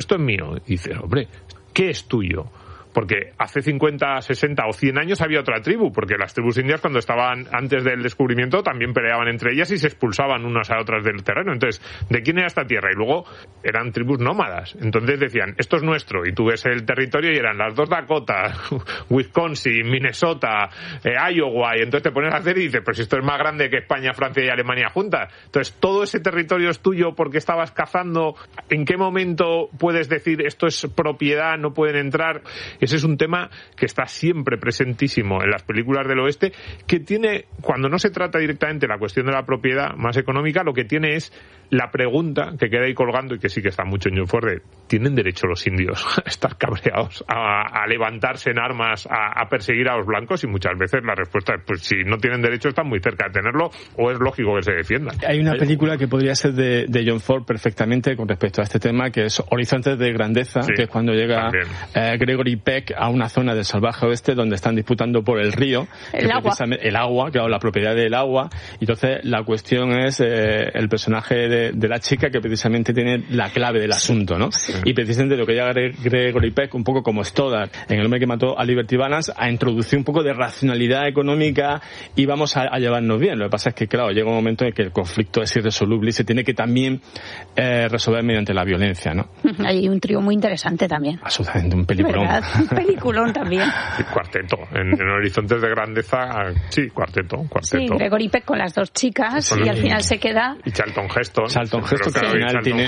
esto es mío. Y dices, hombre, ¿qué es tuyo? Porque hace 50, 60 o 100 años había otra tribu, porque las tribus indias cuando estaban antes del descubrimiento también peleaban entre ellas y se expulsaban unas a otras del terreno. Entonces, ¿de quién era esta tierra? Y luego eran tribus nómadas. Entonces decían, esto es nuestro. Y tú ves el territorio y eran las 2 Dakota, Wisconsin, Minnesota, Iowa. Y entonces te pones a hacer y dices, pues esto es más grande que España, Francia y Alemania juntas. Entonces, todo ese territorio es tuyo porque estabas cazando. ¿En qué momento puedes decir esto es propiedad, no pueden entrar? Ese es un tema que está siempre presentísimo en las películas del oeste, que tiene, cuando no se trata directamente la cuestión de la propiedad más económica, lo que tiene es la pregunta que queda ahí colgando y que sí que está mucho en John Ford, ¿tienen derecho los indios a estar cabreados, a levantarse en armas, a perseguir a los blancos? Y muchas veces la respuesta es, pues si no tienen derecho están muy cerca de tenerlo, o es lógico que se defiendan. Hay una película que podría ser de John Ford perfectamente con respecto a este tema, que es Horizontes de Grandeza, sí, que es cuando llega Gregory Peck a una zona del salvaje oeste donde están disputando por el río, el agua, claro, la propiedad del agua. Y entonces la cuestión es el personaje de la chica que precisamente tiene la clave del asunto, ¿no? Sí. Y precisamente lo que llega Gregory Peck, un poco como Stoddard en El hombre que mató a Liberty Balance, a introducir un poco de racionalidad económica y vamos a llevarnos bien. Lo que pasa es que, claro, llega un momento en que el conflicto es irresoluble y se tiene que también resolver mediante la violencia, ¿no? Hay un trío muy interesante también. Absolutamente, un peliculón. Un peliculón también. Sí, cuarteto. En Horizontes de Grandeza, sí, cuarteto. Sí, Gregory Peck con las 2 chicas y al final se queda... Y Charlton Heston, que al final tiene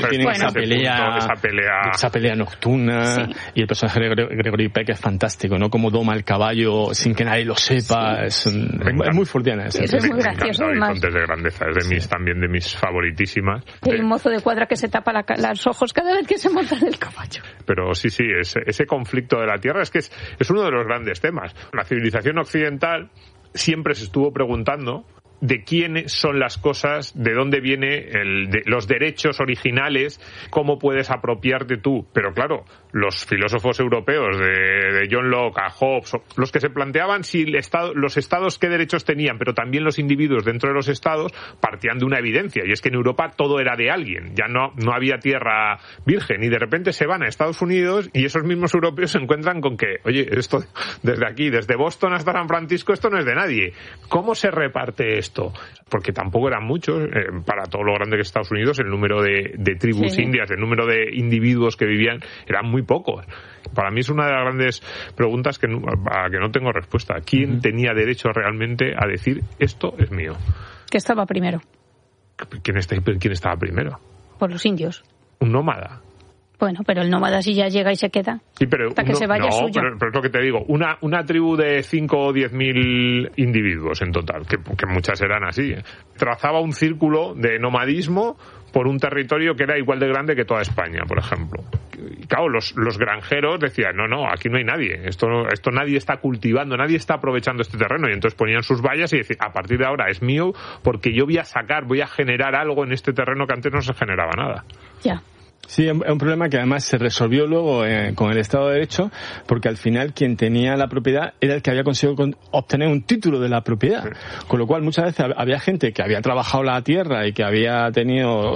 esa pelea nocturna, sí. Y el personaje de Gregory Peck es fantástico, ¿no? Como doma el caballo sin que nadie lo sepa. Sí. Es muy fordiana. Sí, eso es muy gracioso. Horizontes de Grandeza es también de mis favoritísimas. Hay un mozo de cuadra que se tapa los ojos cada vez que se monta en el caballo. Pero sí, ese conflicto de la tierra es que es uno de los grandes temas. La civilización occidental siempre se estuvo preguntando de quiénes son las cosas, de dónde viene los derechos originales, cómo puedes apropiarte tú. Pero claro, los filósofos europeos de John Locke a Hobbes, los que se planteaban si los estados qué derechos tenían, pero también los individuos dentro de los estados, partían de una evidencia, y es que en Europa todo era de alguien, ya no había tierra virgen, y de repente se van a Estados Unidos y esos mismos europeos se encuentran con que, oye, esto desde aquí, desde Boston hasta San Francisco, esto no es de nadie. ¿Cómo se reparte esto? Porque tampoco eran muchos, para todo lo grande que es Estados Unidos, el número de tribus indias, el número de individuos que vivían, eran muy pocos. Para mí es una de las grandes preguntas a que no tengo respuesta. ¿Quién tenía derecho realmente a decir esto es mío? ¿Qué estaba primero? ¿Quién estaba primero? Por los indios. Un nómada. Bueno, pero el nómada si ya llega y se queda, sí, pero hasta que se vaya suyo. Pero es lo que te digo, una tribu de 5 o 10.000 individuos en total, que muchas eran así, trazaba un círculo de nomadismo por un territorio que era igual de grande que toda España, por ejemplo. Y claro, los granjeros decían, no, aquí no hay nadie, esto nadie está cultivando, nadie está aprovechando este terreno, y entonces ponían sus vallas y decían, a partir de ahora es mío porque yo voy a generar algo en este terreno que antes no se generaba nada. Ya. Sí, es un problema que además se resolvió luego con el Estado de Derecho, porque al final quien tenía la propiedad era el que había conseguido obtener un título de la propiedad. Sí. Con lo cual muchas veces había gente que había trabajado la tierra y que había tenido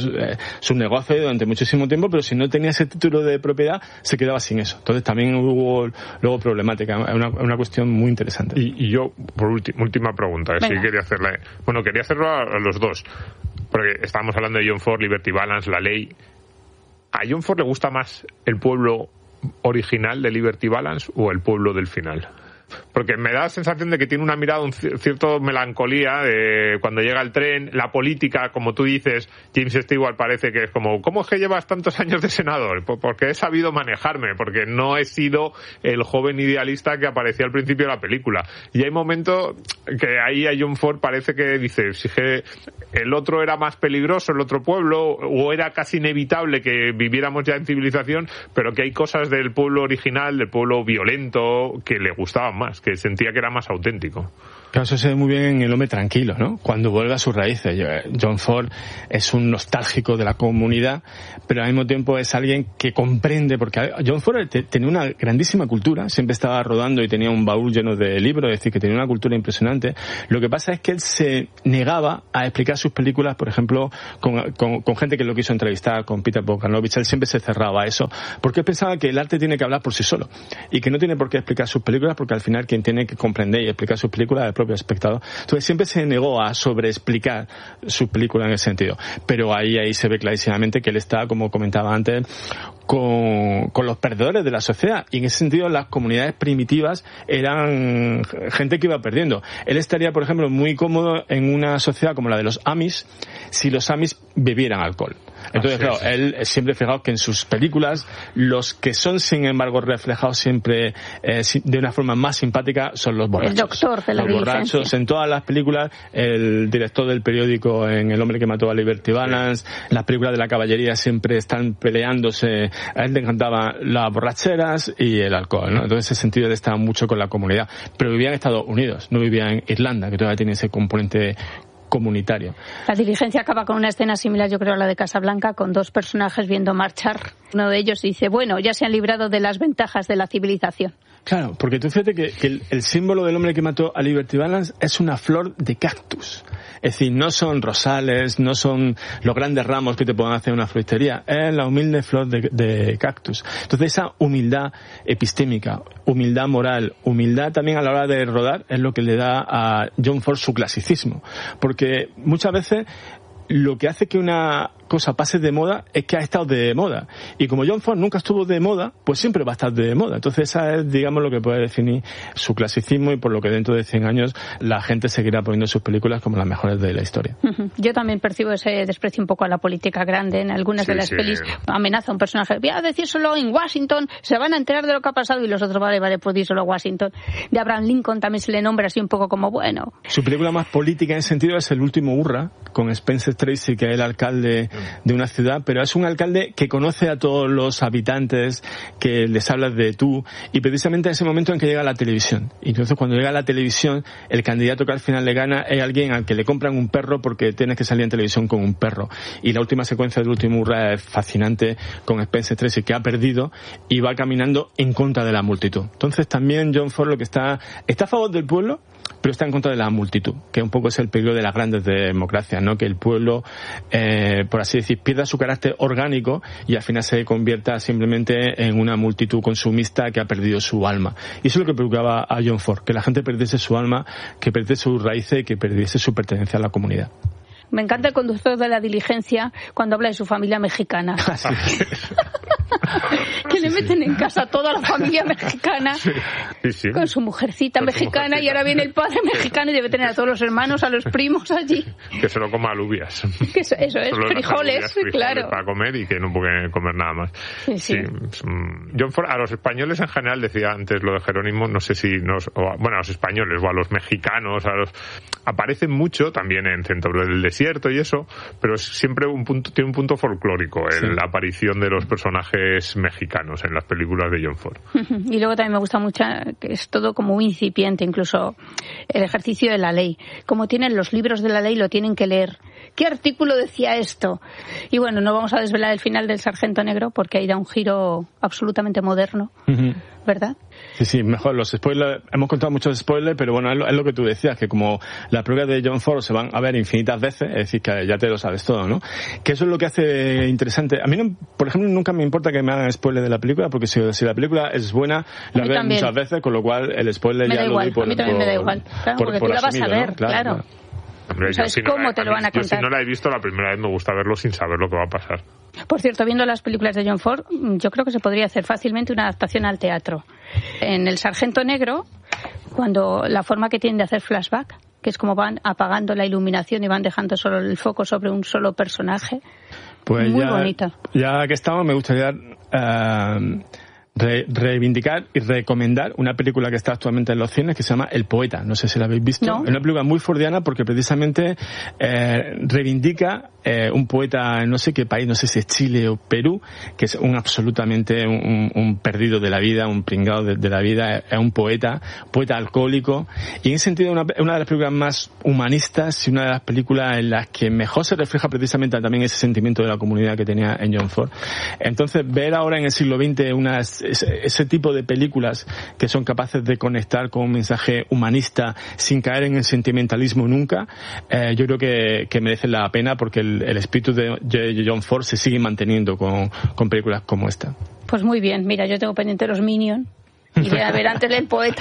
su negocio durante muchísimo tiempo, pero si no tenía ese título de propiedad se quedaba sin eso. Entonces también hubo luego problemática, una cuestión muy interesante. Y yo, por última pregunta, sí quería hacerla. Bueno, quería hacerlo a los dos, porque estábamos hablando de John Ford, Liberty Balance, la ley. ¿A John Ford le gusta más el pueblo original de Liberty Balance o el pueblo del final? Porque me da la sensación de que tiene una mirada, cierto melancolía de cuando llega el tren, la política, como tú dices, James Stewart parece que es como, ¿cómo es que llevas tantos años de senador? Porque he sabido manejarme, porque no he sido el joven idealista que aparecía al principio de la película. Y hay momentos que ahí a John Ford parece que dice, si que el otro era más peligroso, el otro pueblo, o era casi inevitable que viviéramos ya en civilización, pero que hay cosas del pueblo original, del pueblo violento, que le gustaban más, que sentía que era más auténtico. Claro, eso se ve muy bien en El hombre tranquilo, ¿no? Cuando vuelve a sus raíces. John Ford es un nostálgico de la comunidad, pero al mismo tiempo es alguien que comprende, porque John Ford tenía una grandísima cultura, siempre estaba rodando y tenía un baúl lleno de libros, es decir, que tenía una cultura impresionante. Lo que pasa es que él se negaba a explicar sus películas, por ejemplo, con gente que lo quiso entrevistar, con Peter Bogdanovich. Él siempre se cerraba a eso, porque él pensaba que el arte tiene que hablar por sí solo y que no tiene por qué explicar sus películas, porque al final quien tiene que comprender y explicar sus películas es el propio espectador. Entonces siempre se negó a sobreexplicar sus películas en ese sentido, pero ahí se ve clarísimamente que él está, como comentaba antes, con los perdedores de la sociedad, y en ese sentido las comunidades primitivas eran gente que iba perdiendo. Él estaría, por ejemplo, muy cómodo en una sociedad como la de los Amish si los Amish bebieran alcohol. Entonces, claro, él siempre, fijaos que en sus películas los que son, sin embargo, reflejados siempre de una forma más simpática son los borrachos. El doctor de la Los borrachos en todas las películas, el director del periódico en El hombre que mató a Liberty Balance, las películas de la caballería siempre están peleándose. A él le encantaban las borracheras y el alcohol, ¿no? Entonces, en ese sentido, él estaba mucho con la comunidad. Pero vivía en Estados Unidos, no vivía en Irlanda, que todavía tiene ese componente comunitario. La Diligencia acaba con una escena similar, yo creo, a la de Casablanca, con dos personajes viendo marchar. Uno de ellos dice, bueno, ya se han librado de las ventajas de la civilización. Claro, porque tú fíjate que el símbolo del hombre que mató a Liberty Balance es una flor de cactus. Es decir, no son rosales, no son los grandes ramos que te puedan hacer una floristería, es la humilde flor de cactus. Entonces esa humildad epistémica, humildad moral, humildad también a la hora de rodar es lo que le da a John Ford su clasicismo. Porque muchas veces lo que hace que una cosa pase de moda es que ha estado de moda. Y como John Ford nunca estuvo de moda, pues siempre va a estar de moda. Entonces esa es, digamos, lo que puede definir su clasicismo, y por lo que dentro de 100 años la gente seguirá poniendo sus películas como las mejores de la historia. Yo también percibo ese desprecio un poco a la política grande en algunas de las pelis. Amenaza a un personaje, voy a decírselo en Washington, se van a enterar de lo que ha pasado, y los otros, vale, pues díselo a Washington. De Abraham Lincoln también se le nombra así un poco como, bueno. Su película más política en ese sentido es El último hurra, con Spencer Tracy, que es el alcalde de una ciudad, pero es un alcalde que conoce a todos los habitantes, que les habla de tú, y precisamente en ese momento en que llega la televisión. Y entonces cuando llega la televisión, el candidato que al final le gana es alguien al que le compran un perro porque tienes que salir en televisión con un perro. Y la última secuencia del último hurra es fascinante, con Spencer Tracy, que ha perdido y va caminando en contra de la multitud. Entonces también John Ford lo que está a favor del pueblo, pero está en contra de la multitud, que un poco es el peligro de las grandes democracias, ¿no? Que el pueblo, por así decir, pierda su carácter orgánico y al final se convierta simplemente en una multitud consumista que ha perdido su alma. Y eso es lo que preocupaba a John Ford, que la gente perdiese su alma, que perdiese sus raíces y que perdiese su pertenencia a la comunidad. Me encanta el conductor de la Diligencia cuando habla de su familia mexicana. Que le meten en casa a toda la familia mexicana, sí. Con su mujercita mexicana, y ahora viene el padre mexicano y debe tener a todos los hermanos, a los primos allí. Que se lo coma alubias. Que eso es, frijoles, claro. Para comer, y que no puede comer nada más. Sí. John Ford, a los españoles en general, decía antes lo de Jerónimo, no sé si a los españoles o a los mexicanos, aparecen mucho también en Centauros del Desierto y eso, pero siempre tiene un punto folclórico la aparición de los personajes mexicanos en las películas de John Ford. Y luego también me gusta mucho que es todo como muy incipiente, incluso el ejercicio de la ley. Como tienen los libros de la ley, lo tienen que leer. ¿Qué artículo decía esto? Y bueno, no vamos a desvelar el final del Sargento Negro porque ahí da un giro absolutamente moderno, ¿verdad? Sí, mejor los spoilers. Hemos contado muchos spoilers, pero bueno, es lo que tú decías, que como las películas de John Ford se van a ver infinitas veces, es decir, que ya te lo sabes todo, ¿no? Que eso es lo que hace interesante. A mí, por ejemplo, nunca me importa que me hagan spoilers de la película, porque si la película es buena, la veo muchas veces, con lo cual el spoiler ya lo doy por... A mí también me da igual, claro, porque tú la vas a ver, ¿no? Claro. Hombre, ¿Sabes cómo te lo van a contar? Yo, si no la he visto, la primera vez me gusta verlo sin saber lo que va a pasar. Por cierto, viendo las películas de John Ford, yo creo que se podría hacer fácilmente una adaptación al teatro. En El Sargento Negro, cuando la forma que tienen de hacer flashback, que es como van apagando la iluminación y van dejando solo el foco sobre un solo personaje, pues muy bonita. Ya que estamos, me gustaría reivindicar y recomendar una película que está actualmente en los cines que se llama El Poeta. No sé si la habéis visto. No. Es una película muy fordiana porque precisamente reivindica un poeta, no sé qué país, no sé si es Chile o Perú, que es absolutamente un perdido de la vida, un pringado de la vida. Es un poeta alcohólico, y en ese sentido una de las películas más humanistas y una de las películas en las que mejor se refleja precisamente también ese sentimiento de la comunidad que tenía en John Ford. Entonces, ver ahora en el siglo XX ese tipo de películas que son capaces de conectar con un mensaje humanista sin caer en el sentimentalismo nunca, yo creo que merecen la pena, porque el espíritu de John Ford se sigue manteniendo con películas como esta. Pues muy bien, mira, yo tengo pendiente los Minions y voy a ver antes El Poeta.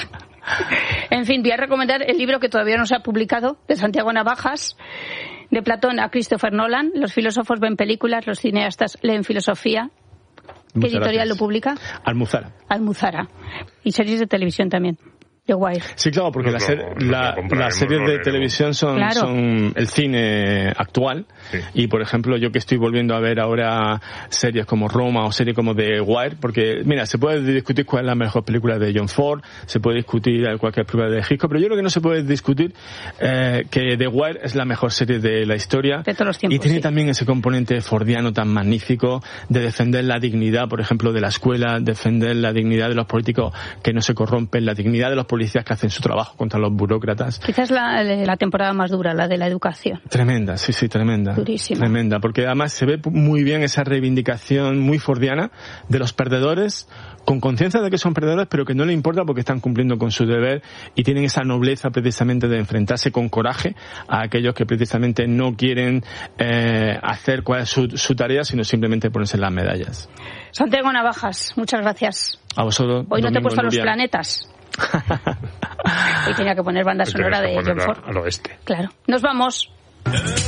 En fin, voy a recomendar el libro que todavía no se ha publicado, de Santiago Navajas, de Platón a Christopher Nolan. Los filósofos ven películas, los cineastas leen filosofía. ¿Qué editorial lo publica? Almuzara. Y series de televisión también. The Wire. Sí, claro, porque las series de televisión son el cine actual. Sí. Y, por ejemplo, yo que estoy volviendo a ver ahora series como Roma o series como The Wire, porque, mira, se puede discutir cuál es la mejor película de John Ford, se puede discutir cualquier película de Hitchcock, pero yo creo que no se puede discutir que The Wire es la mejor serie de la historia. De todos los tiempos, y tiene también ese componente fordiano tan magnífico de defender la dignidad, por ejemplo, de la escuela, defender la dignidad de los políticos que no se corrompen, la dignidad de los policías que hacen su trabajo contra los burócratas. Quizás la temporada más dura, la de la educación. Tremenda, sí, tremenda. Durísima. Tremenda, porque además se ve muy bien esa reivindicación muy fordiana de los perdedores, con conciencia de que son perdedores, pero que no les importa porque están cumpliendo con su deber y tienen esa nobleza precisamente de enfrentarse con coraje a aquellos que precisamente no quieren hacer cuál es su tarea, sino simplemente ponerse las medallas. Santiago Navajas, muchas gracias. A vosotros. Hoy no te he puesto a Los Planetas. Hoy tenía que poner banda sonora de John Ford. Al oeste. Claro. Nos vamos.